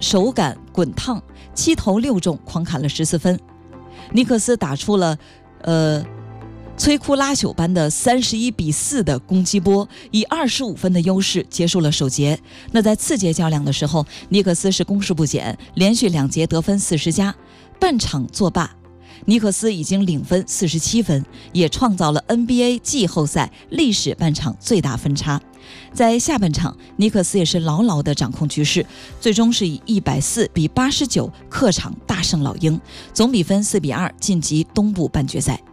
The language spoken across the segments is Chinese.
手感滚烫，7投6中，狂砍了14分。尼克斯打出了摧枯拉朽般的31-4的攻击波，以25分的优势结束了首节。那在次节较量的时候，尼克斯是攻势不减，连续2节得分40加，半场作罢。尼克斯已经领分47分，也创造了 NBA 季后赛历史半场最大分差。在下半场，尼克斯也是牢牢地掌控局势，最终是以140-89客场大胜老鹰，总比分4-2晋级东部半决赛。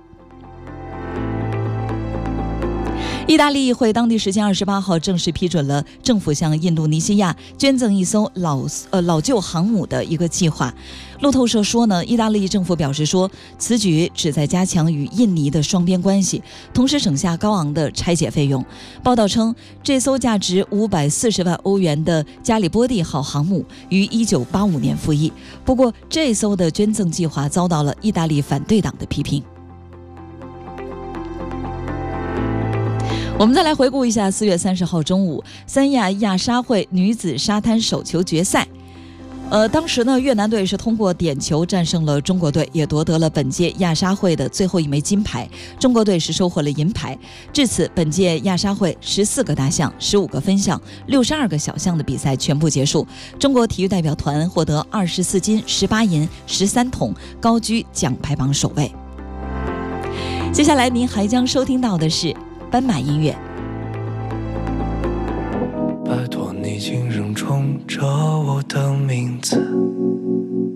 意大利议会当地时间28号正式批准了政府向印度尼西亚捐赠一艘老旧航母的一个计划。路透社说呢，意大利政府表示说，此举旨在加强与印尼的双边关系，同时省下高昂的拆解费用。报道称，这艘价值540万欧元的加里波第号航母于1985年服役，不过这艘的捐赠计划遭到了意大利反对党的批评。我们再来回顾一下4月30号中午三亚亚沙会女子沙滩手球决赛。当时呢，越南队是通过点球战胜了中国队，也夺得了本届亚沙会的最后一枚金牌。中国队是收获了银牌。至此，本届亚沙会14个大项、15个分项、62个小项的比赛全部结束。中国体育代表团获得24金、18银、13铜，高居奖牌榜首位。接下来您还将收听到的是斑马音乐。 拜托你轻声冲着我的名字，